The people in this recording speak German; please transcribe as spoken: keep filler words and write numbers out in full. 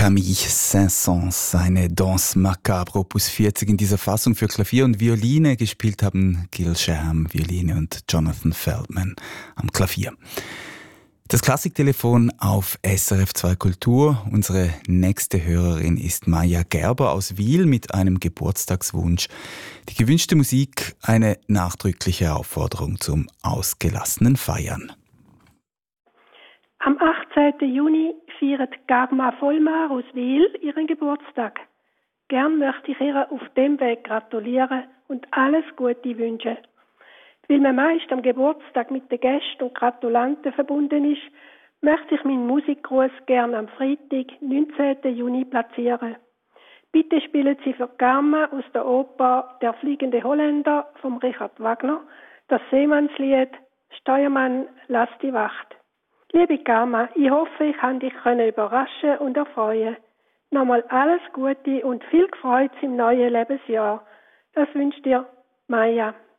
Camille Saint-Saëns, seine Danse Macabre, Opus vierzig in dieser Fassung für Klavier und Violine. Gespielt haben Gil Shaham, Violine, und Jonathan Feldman am Klavier. Das Klassiktelefon auf S R F zwei Kultur. Unsere nächste Hörerin ist Maja Gerber aus Wil mit einem Geburtstagswunsch. Die gewünschte Musik, eine nachdrückliche Aufforderung zum ausgelassenen Feiern. Am achtzehnten Juni feiert Garma Vollmar aus Wil ihren Geburtstag. Gern möchte ich ihr auf dem Weg gratulieren und alles Gute wünschen. Weil man meist am Geburtstag mit den Gästen und Gratulanten verbunden ist, möchte ich meinen Musikgruß gern am Freitag, neunzehnten Juni, platzieren. Bitte spielen Sie für Garma aus der Oper Der fliegende Holländer von Richard Wagner das Seemannslied Steuermann, lass die Wacht. Liebe Garma, ich hoffe, ich kann dich überraschen und erfreuen. Nochmal alles Gute und viel Freude im neuen Lebensjahr. Das wünscht dir Maja.